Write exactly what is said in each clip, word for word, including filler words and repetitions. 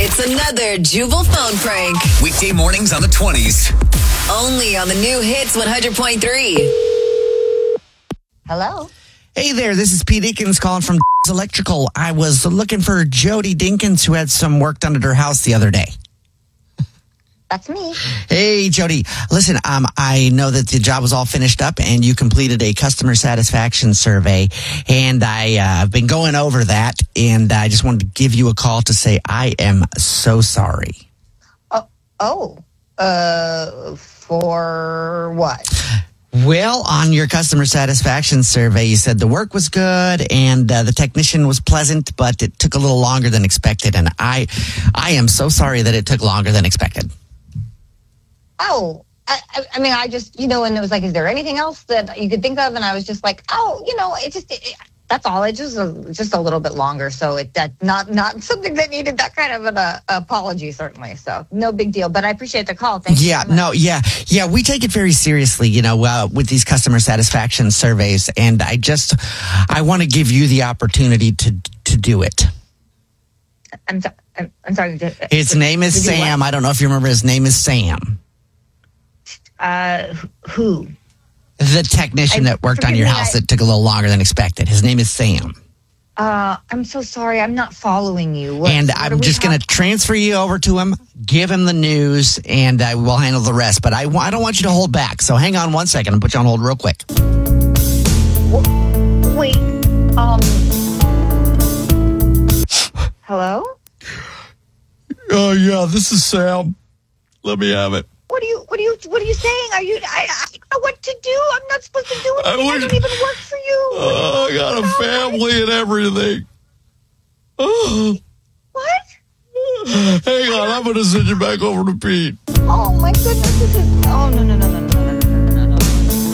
It's another Jubal phone prank. Weekday mornings on the twenties. Only on the new Hits one hundred point three. Hello? Hey there, this is Pete Eakins calling from Electrical. I was looking for Jody Dinkins, who had some work done at her house the other day. That's me. Hey, Jody. Listen, um, I know that the job was all finished up and you completed a customer satisfaction survey. And I, uh, I've been going over that, and I just wanted to give you a call to say I am so sorry. Oh, oh, uh, for what? Well, on your customer satisfaction survey, you said the work was good and uh, the technician was pleasant, but it took a little longer than expected. And I, I am so sorry that it took longer than expected. Oh, I, I mean, I just, you know, and it was like, is there anything else that you could think of? And I was just like, oh, you know, it just, it, that's all. It just, uh, just a little bit longer. So it, that not, not something that needed that kind of an uh, apology, certainly. So no big deal, but I appreciate the call. Thank yeah, you. Yeah, no, yeah, yeah. We take it very seriously, you know, uh, with these customer satisfaction surveys. And I just, I want to give you the opportunity to, to do it. I'm, so, I'm, I'm sorry. His name is Sam. I don't know if you remember. His name is Sam. Uh, who? The technician I, that worked on your me, house I, that took a little longer than expected. His name is Sam. Uh, I'm so sorry. I'm not following you. What, and what I'm just going to transfer you over to him, give him the news, and I will handle the rest. But I, I don't want you to hold back. So hang on one second and put you on hold real quick. Wait. Um. Hello? Oh, yeah, this is Sam. Let me have it. What are you, what are you, what are you saying? Are you, I, I don't know what to do. I'm not supposed to do anything. I, I don't even work for you. Oh, I got a family and everything. Oh. What? Hang on, I'm going to send you back over to Pete. Oh, my goodness. This is, oh, no, no, no, no, no, no, no, no,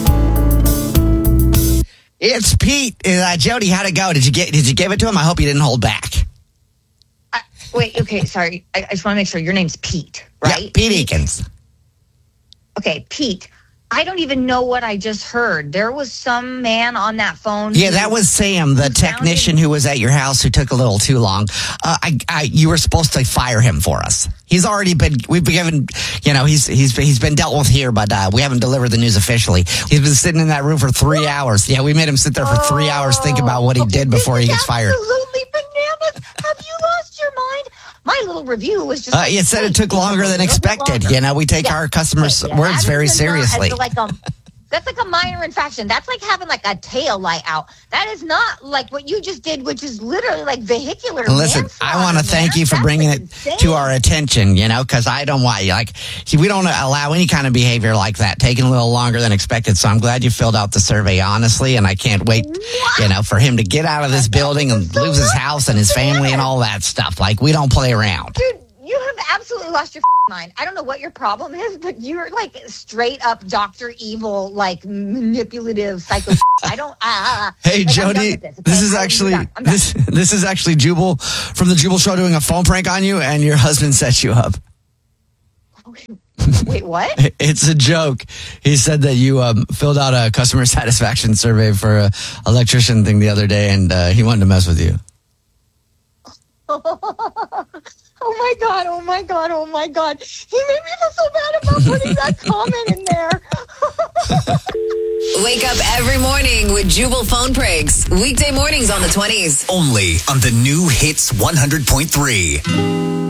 no. It's Pete. Uh, Jody, how'd it go? Did you get, did you give it to him? I hope you didn't hold back. Uh, wait, okay, sorry. I, I just want to make sure your name's Pete, right? Yeah, Pete Eakins. Okay, Pete, I don't even know what I just heard. There was some man on that phone. Yeah, that was Sam, the technician who was at your house who took a little too long. Uh, I, I, you were supposed to fire him for us. He's already been, we've been given, you know, he's he's he's been dealt with here, but uh, we haven't delivered the news officially. He's been sitting in that room for three hours. Yeah, we made him sit there for three hours, think about what he okay, did before he gets fired. Absolutely bananas. Have you lost your mind? My little review was just. Uh, like, it said it took longer than expected. You know, we take yeah. our customers' yeah, words very seriously. Not, like a, that's like a minor infraction. That's like having like a tail light out. That is not like what you just did, which is literally like vehicular. Listen, I want to thank you for that's bringing like it insane. to our attention, you know, because I don't want you. Like, see, we don't allow any kind of behavior like that, taking a little longer than expected. So I'm glad you filled out the survey honestly, and I can't wait, what? you know, for him to get out of this building and so lose his house and his family and all that stuff. Like, we don't play around. Dude, you have absolutely lost your mind. I don't know what your problem is, but you're like straight up Doctor Evil, like manipulative psycho. I don't. Uh, hey, like, Jody, this, okay? this is actually this this is actually Jubal from the Jubal Show doing a phone prank on you, and your husband set you up. Wait, what? It's a joke. He said that you um, filled out a customer satisfaction survey for a electrician thing the other day, and uh, he wanted to mess with you. Oh my God, oh my God, oh my God. He made me feel so bad about putting that comment in there. Wake up every morning with Jubal phone pranks. Weekday mornings on the twenties. Only on the new Hits one hundred point three.